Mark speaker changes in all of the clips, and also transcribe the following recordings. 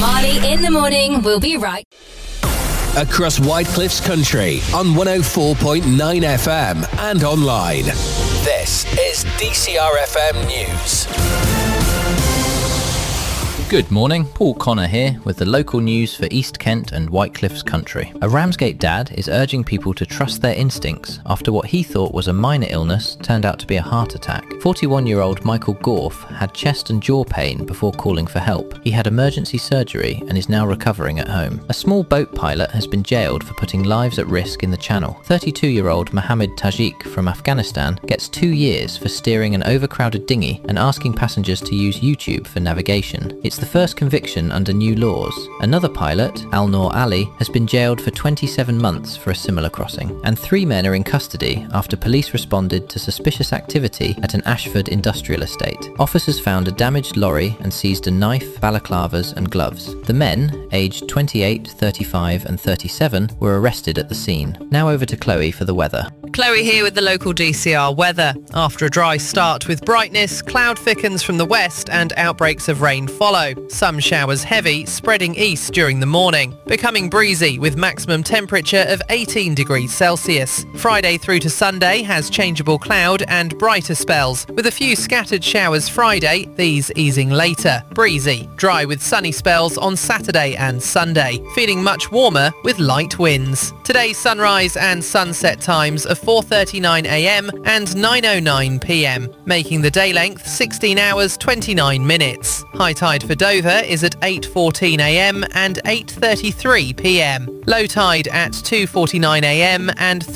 Speaker 1: Marley in the morning. We'll be right.
Speaker 2: Across Whitecliffs country on 104.9 FM and online. This is DCR FM News.
Speaker 3: Good morning, Paul Connor here with the local news for East Kent and Whitecliffs country. A Ramsgate dad is urging people to trust their instincts after what he thought was a minor illness turned out to be a heart attack. 41-year-old Michael Gorf had chest and jaw pain before calling for help. He had emergency surgery and is now recovering at home. A small boat pilot has been jailed for putting lives at risk in the channel. 32-year-old Mohammed Tajik from Afghanistan gets 2 years for steering an overcrowded dinghy and asking passengers to use YouTube for navigation. It's the first conviction under new laws. Another pilot, Al Noor Ali, has been jailed for 27 months for a similar crossing. And 3 men are in custody after police responded to suspicious activity at an Ashford industrial estate. Officers found a damaged lorry and seized a knife, balaclavas and gloves. The men, aged 28, 35 and 37, were arrested at the scene. Now over to Chloe for the weather.
Speaker 4: Chloe here with the local DCR weather. After a dry start with brightness, cloud thickens from the west and outbreaks of rain follow. Some showers heavy, spreading east during the morning. Becoming breezy with maximum temperature of 18 degrees Celsius. Friday through to Sunday has changeable cloud and brighter spells, with a few scattered showers Friday, these easing later. Breezy, dry with sunny spells on Saturday and Sunday. Feeling much warmer with light winds. Today's sunrise and sunset times are 4:39am and 9:09pm, making the day length 16 hours 29 minutes. High tide for Dover is at 8:14am and 8:33pm. Low tide at 2:49am and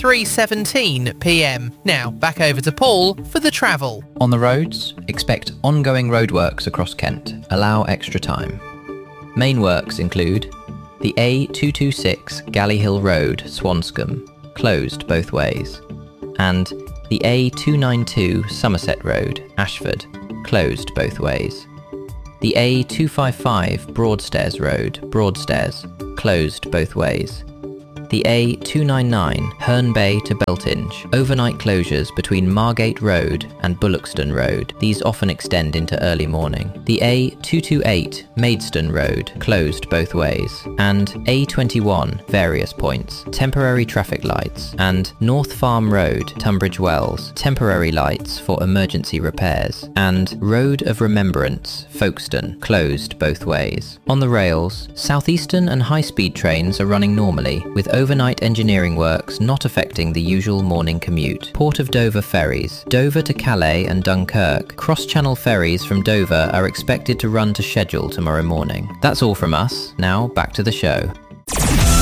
Speaker 4: 3:17pm. Now back over to Paul for the travel.
Speaker 3: On the roads, expect ongoing roadworks across Kent. Allow extra time. Main works include the A226 Galley Hill Road, Swanscombe, closed both ways, and the A292 Somerset Road, Ashford, closed both ways. The A255 Broadstairs Road, Broadstairs, closed both ways. The A299 Herne Bay to Beltinge, overnight closures between Margate Road and Bullockston Road. These often extend into early morning. The A228 Maidstone Road, closed both ways. And A21 various points, temporary traffic lights. And North Farm Road, Tunbridge Wells, temporary lights for emergency repairs. And Road of Remembrance, Folkestone, closed both ways. On the rails, Southeastern and high-speed trains are running normally, with overnight engineering works not affecting the usual morning commute. Port of Dover ferries, Dover to Calais and Dunkirk. Cross-channel ferries from Dover are expected to run to schedule tomorrow morning. That's all from us. Now back to the show.